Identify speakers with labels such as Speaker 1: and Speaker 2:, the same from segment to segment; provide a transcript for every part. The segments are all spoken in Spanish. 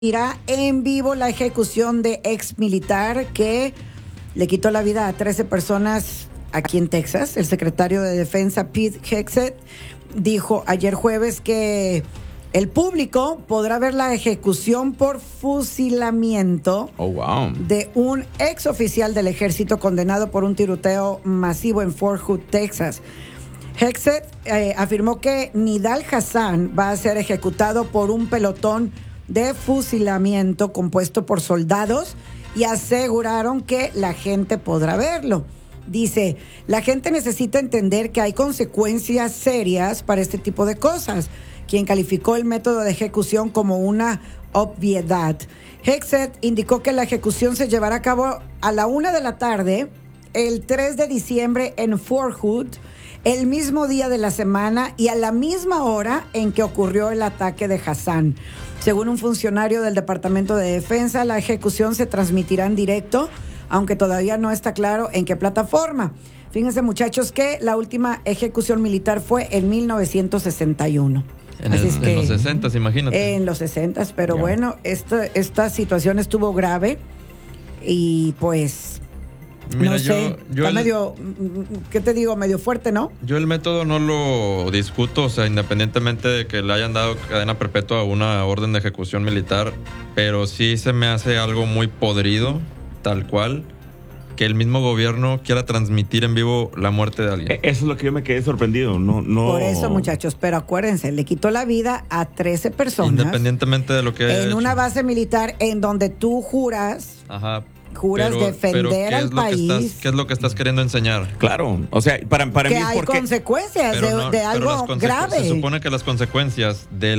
Speaker 1: Irá en vivo la ejecución de ex militar que le quitó la vida a 13 personas aquí en Texas. El secretario de Defensa, Pete Hegseth, dijo ayer jueves que el público podrá ver la ejecución por fusilamiento de un ex oficial del ejército condenado por un tiroteo masivo en Fort Hood, Texas. Hegseth afirmó que Nidal Hasan va a ser ejecutado por un pelotón de fusilamiento compuesto por soldados y aseguraron que la gente podrá verlo. Dice, la gente necesita entender que hay consecuencias serias para este tipo de cosas, quien calificó el método de ejecución como una obviedad. Hegseth indicó que la ejecución se llevará a cabo a la 1:00 p.m, el 3 de diciembre en Fort Hood, el mismo día de la semana y a la misma hora en que ocurrió el ataque de Hasan. Según un funcionario del Departamento de Defensa, la ejecución se transmitirá en directo, aunque todavía no está claro en qué plataforma. Fíjense, muchachos, que la última ejecución militar fue en 1961.
Speaker 2: En los 60, imagínate.
Speaker 1: En los 60, pero bueno, esta situación estuvo grave y pues...
Speaker 2: Mira,
Speaker 1: no sé, está medio, ¿qué te digo? Medio fuerte, ¿no?
Speaker 2: Yo el método no lo discuto, o sea, independientemente de que le hayan dado cadena perpetua a una orden de ejecución militar, pero sí se me hace algo muy podrido, tal cual, que el mismo gobierno quiera transmitir en vivo la muerte de alguien.
Speaker 3: Eso es lo que yo me quedé sorprendido, no.
Speaker 1: Por eso, muchachos, pero acuérdense, le quitó la vida a 13 personas.
Speaker 2: Independientemente de lo que haya
Speaker 1: en
Speaker 2: hecho.
Speaker 1: Una base militar en donde tú juras...
Speaker 2: Ajá.
Speaker 1: Defender al país.
Speaker 2: ¿Qué es lo que estás queriendo enseñar?
Speaker 3: Claro, o sea, para mí...
Speaker 1: Que hay consecuencias de algo grave.
Speaker 2: Se supone que las consecuencias de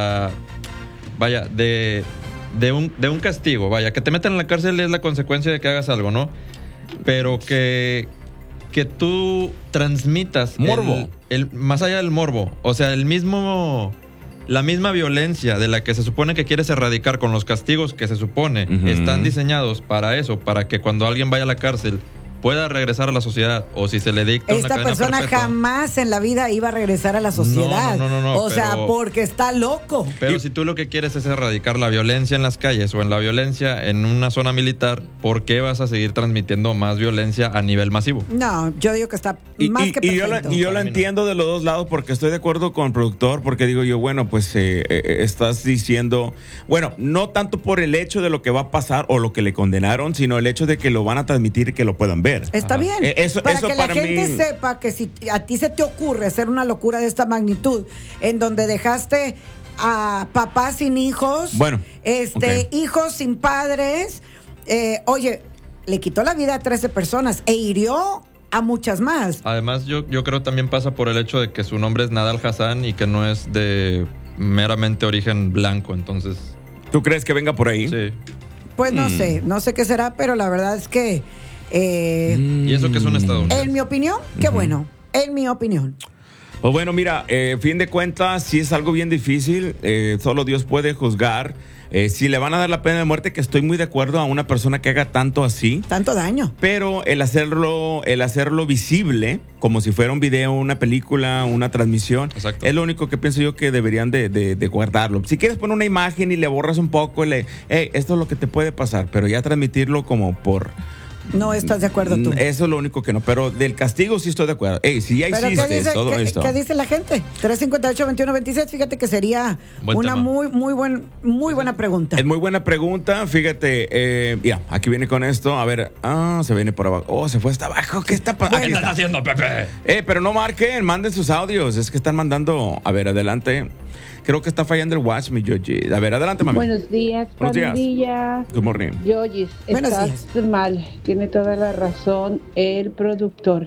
Speaker 2: un castigo, que te metan en la cárcel es la consecuencia de que hagas algo, ¿no? Pero que tú transmitas...
Speaker 3: Morbo.
Speaker 2: Más allá del morbo, o sea, la misma violencia de la que se supone que quieres erradicar con los castigos que se supone están diseñados para eso, para que cuando alguien vaya a la cárcel pueda regresar a la sociedad, o si se le dicta una cadena
Speaker 1: persona
Speaker 2: perpetua.
Speaker 1: Jamás en la vida iba a regresar a la sociedad.
Speaker 2: No,
Speaker 1: sea, porque está loco.
Speaker 2: Pero si tú lo que quieres es erradicar la violencia en las calles o en la violencia en una zona militar, ¿por qué vas a seguir transmitiendo más violencia a nivel masivo?
Speaker 1: No, yo digo que está más que perfecto.
Speaker 3: Y yo lo entiendo de los dos lados, porque estoy de acuerdo con el productor, porque digo yo, bueno, pues estás diciendo, bueno, no tanto por el hecho de lo que va a pasar o lo que le condenaron, sino el hecho de que lo van a transmitir y que lo puedan ver.
Speaker 1: Está bien. Para que la gente sepa que si a ti se te ocurre hacer una locura de esta magnitud, en donde dejaste a papás sin hijos, hijos sin padres, oye, le quitó la vida a 13 personas e hirió a muchas más.
Speaker 2: Además, yo creo también pasa por el hecho de que su nombre es Nidal Hasan y que no es de meramente origen blanco, entonces...
Speaker 3: ¿Tú crees que venga por ahí?
Speaker 2: Sí.
Speaker 1: Pues no sé qué será, pero la verdad es que...
Speaker 2: ¿Y eso que es un estadounidense?
Speaker 1: En mi opinión, qué bueno. En mi opinión.
Speaker 3: Pues bueno, mira, fin de cuentas, sí es algo bien difícil. Solo Dios puede juzgar. Si le van a dar la pena de muerte, que estoy muy de acuerdo a una persona que haga tanto así.
Speaker 1: Tanto daño.
Speaker 3: Pero el hacerlo visible, como si fuera un video, una película, una transmisión,
Speaker 2: exacto,
Speaker 3: es lo único que pienso yo que deberían de guardarlo. Si quieres poner una imagen y le borras un poco, esto es lo que te puede pasar, pero ya transmitirlo como por...
Speaker 1: No estás de acuerdo tú.
Speaker 3: Eso es lo único que no, pero del castigo sí estoy de acuerdo. Si ya hiciste todo esto.
Speaker 1: ¿Qué dice la gente? 358-2126, fíjate que sería una muy buena pregunta.
Speaker 3: Es muy buena pregunta, fíjate, mira, aquí viene con esto, a ver, se viene por abajo, se fue hasta abajo, ¿qué está pasando?
Speaker 2: ¿Qué estás haciendo, Pepe?
Speaker 3: Pero no marquen, manden sus audios, es que están mandando, a ver, adelante. Creo que está fallando el watch, mi Yoyi. A ver, adelante, mami.
Speaker 4: Buenos días, pandilla.
Speaker 3: Good morning.
Speaker 4: Yoyi, estás mal. Tiene toda la razón el productor.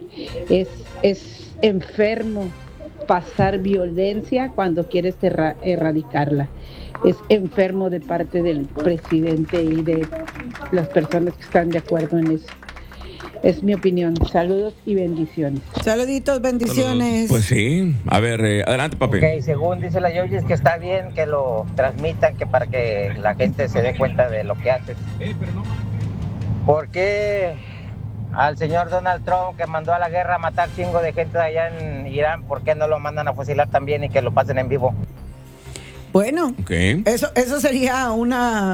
Speaker 4: Es enfermo pasar violencia cuando quieres erradicarla. Es enfermo de parte del presidente y de las personas que están de acuerdo en eso. Es mi opinión. Saludos y bendiciones.
Speaker 1: Saluditos, bendiciones.
Speaker 3: Pues sí. A ver, adelante, papi.
Speaker 5: Ok, según dice la Yoyi, es que está bien que lo transmitan, que para que la gente se dé cuenta de lo que hace. ¿Por qué al señor Donald Trump, que mandó a la guerra a matar chingo de gente allá en Irán, por qué no lo mandan a fusilar también y que lo pasen en vivo?
Speaker 1: Bueno,
Speaker 3: Ok.
Speaker 1: eso sería una